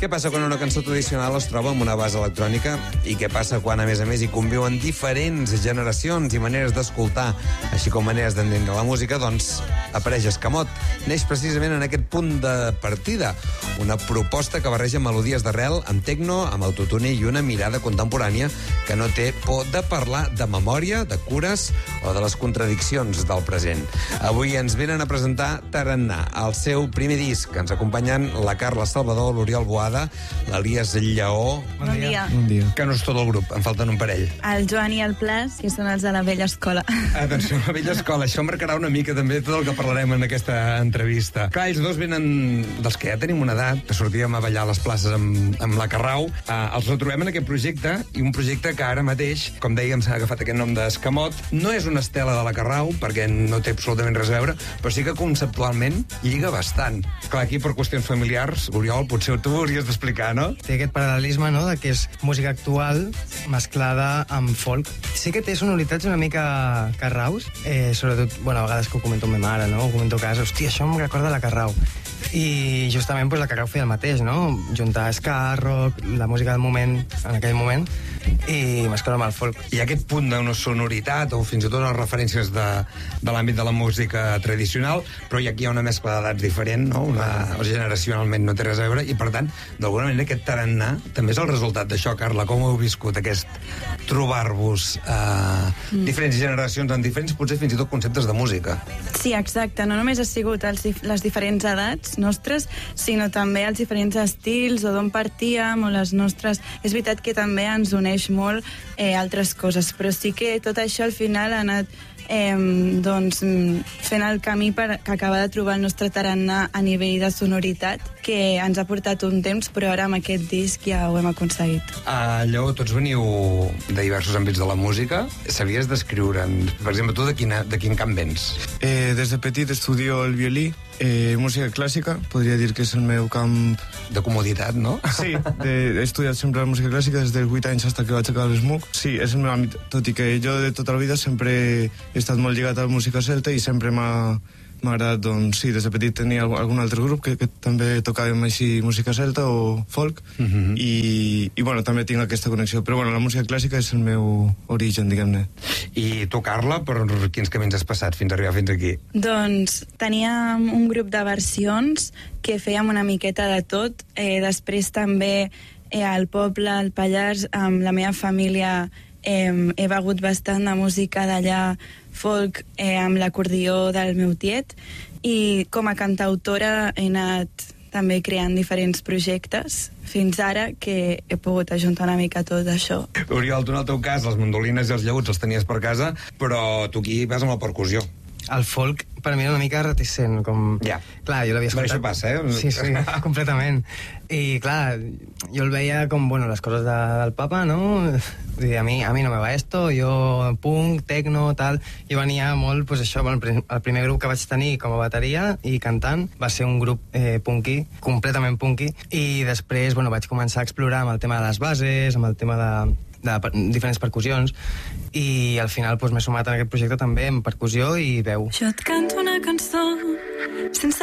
Què passa quan una cançó tradicional es troba amb una base electrònica? I què passa quan, a més, hi conviuen diferents generacions i maneres d'escoltar, així com maneres d'entendre la música? Doncs apareix Escamot. Neix precisament en aquest punt de partida. Una proposta que barreja melodies d'arrel amb tecno, amb autotune i una mirada contemporània que no té por de parlar de memòria, de cures o de les contradiccions del present. Avui ens venen a presentar Tarannà, el seu primer disc. Ens acompanyen la Carla Salvador, l'Oriol Boada, l'Elias Lleó... Bon dia. Bon dia. Que no és tot el grup, en falten un parell. El Joan i el Plas, que són els de la vella escola. Atenció, la vella escola. Això marcarà una mica també tot el que parlarem en aquesta entrevista. Clar, ells dos venen dels que ja tenim una edat, que sortíem a ballar a les places amb la Carrau. Els retrobem en aquest projecte, i un projecte que ara mateix, com dèiem, s'ha agafat aquest nom d'Escamot. No és una estela de la Carrau, perquè no té absolutament res a veure, però sí que conceptualment lliga bastant. Clar, aquí per qüestions familiars, Oriol, potser tu ho hauries d'explicar, no? Té aquest paral·lelisme, no?, de que és música actual mesclada amb folk. Sí que té sonoritats una mica Carraus, sobretot, bueno, a vegades que ho comento amb ma mare, no?, ho comento a casa, hòstia, això em recorda la Carrau. I justament pues, la Carrau feia el mateix, no?, juntar ska, rock, la música del moment, en aquell moment, i mesclar amb el folk. Hi ha aquest punt d'una sonoritat o fins i tot les referències de l'àmbit de la música tradicional, però aquí hi ha una mescla d'edats diferent, no? Generacionalment no té res a veure, i per tant, d'alguna manera aquest tarannà també és el resultat d'això. Carla, com ho heu viscut, aquest trobar-vos diferents generacions en diferents, potser fins i tot conceptes de música? Sí, exacte. No només ha sigut les diferents edats nostres, sinó també els diferents estils o d'on partíem o les nostres... És veritat que també ens uneix molt altres coses, però sí que tot això al final ha anat fent el camí per acabar de trobar el nostre tarannà a nivell de sonoritat, que ens ha portat un temps, però ara amb aquest disc ja ho hem aconseguit. Lleó, tots veniu de diversos àmbits de la música. Sabies descriure'n, per exemple, tu de quin camp vens? Des de petit estudio el violí, música clàssica, podria dir que és el meu camp... De comoditat, no? Sí, he estudiat sempre la música clàssica des dels 8 anys fins que vaig acabar l'ESMUC. Sí, és el meu àmbit, tot i que jo de tota la vida sempre he estat molt lligat a la música celta i sempre m'ha agradat, doncs sí, des de petit tenia algun altre grup que també tocàvem així música celta o folk, i bueno, també tinc aquesta connexió, però bueno, la música clàssica és el meu origen, diguem-ne. I tu, Carla, per quins camins has passat fins a arribar fins aquí? Doncs teníem un grup de versions que fèiem una miqueta de tot, després també al poble, al Pallars, amb la meva família he begut bastant de música d'allà, folk, amb l'acordió del meu tiet, i com a cantautora he anat també creant diferents projectes fins ara que he pogut ajuntar una mica tot això. Oriol, tu en el teu cas, les mandolines i els llaüts els tenies per casa, però tu aquí vas amb la percussió. El folk, per mi, era una mica reticent, com... Ja. Clar, jo l'havia escoltat... Però això passa, Sí, completament. I, clar, jo el veia com, bueno, les coses del papa, no? I a mi no me va esto, jo punk, tecno, tal... Jo venia molt, pues això, bueno, el primer grup que vaig tenir com a bateria i cantant va ser un grup punky, completament punky, i després, bueno, vaig començar a explorar amb el tema de les bases, amb el tema de diferents percussions, i al final m'he sumat en aquest projecte també amb percussió i veu. Jo et canto una cançó sense